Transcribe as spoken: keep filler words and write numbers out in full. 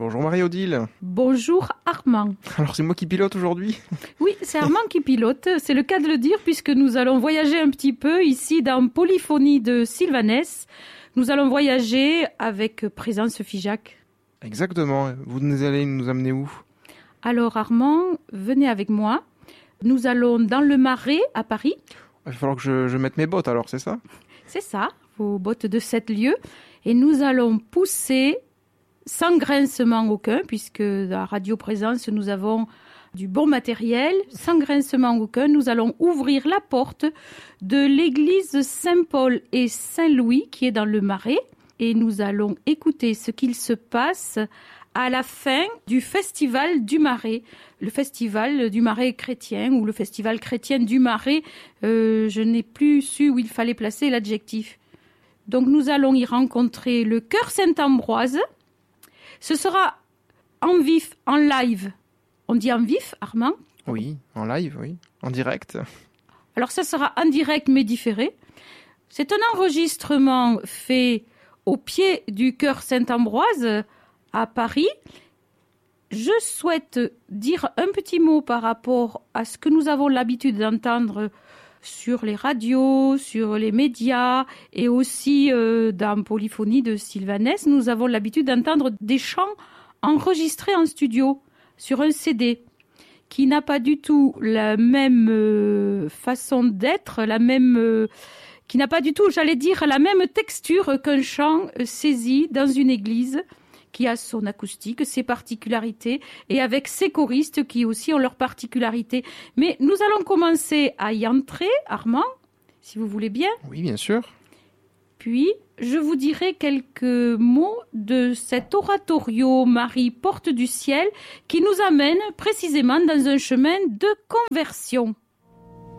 Bonjour Marie-Odile. Bonjour Armand. Alors c'est moi qui pilote aujourd'hui ? Oui, c'est Armand qui pilote, c'est le cas de le dire puisque nous allons voyager un petit peu ici dans Polyphonie de Sylvanès. Nous allons voyager avec Présence Figeac. Exactement, vous allez nous amener où ? Alors Armand, venez avec moi. Nous allons dans le Marais à Paris. Il va falloir que je, je mette mes bottes alors, c'est ça ? C'est ça, vos bottes de sept lieues. Et nous allons pousser sans grincement aucun, puisque à Radio Présence, nous avons du bon matériel. Sans grincement aucun, nous allons ouvrir la porte de l'église Saint-Paul et Saint-Louis, qui est dans le Marais. Et nous allons écouter ce qu'il se passe à la fin du festival du Marais. Le festival du Marais chrétien, ou le festival chrétien du Marais, euh, je n'ai plus su où il fallait placer l'adjectif. Donc nous allons y rencontrer le chœur Saint-Ambroise. Ce sera en vif, en live. On dit en vif, Armand ? Oui, en live, oui, en direct. Alors ça sera en direct mais différé. C'est un enregistrement fait au pied du chœur Saint-Ambroise à Paris. Je souhaite dire un petit mot par rapport à ce que nous avons l'habitude d'entendre sur les radios, sur les médias et aussi euh, dans Polyphonie de Sylvanès. Nous avons l'habitude d'entendre des chants enregistrés en studio sur un C D qui n'a pas du tout la même euh, façon d'être, la même, euh, qui n'a pas du tout, j'allais dire, la même texture qu'un chant euh, saisi dans une église, qui a son acoustique, ses particularités, et avec ses choristes qui aussi ont leurs particularités. Mais nous allons commencer à y entrer, Armand, si vous voulez bien. Oui, bien sûr. Puis, je vous dirai quelques mots de cet oratorio Marie Porte du Ciel qui nous amène précisément dans un chemin de conversion.